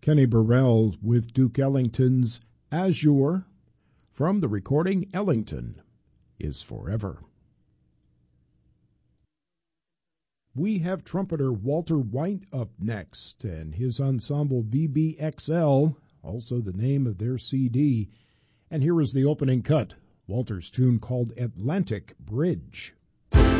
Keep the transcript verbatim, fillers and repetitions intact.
Kenny Burrell with Duke Ellington's Azure from the recording Ellington is Forever. We have trumpeter Walter White up next, and his ensemble B B X L, also the name of their C D. And here is the opening cut, Walter's tune called Atlantic Bridge.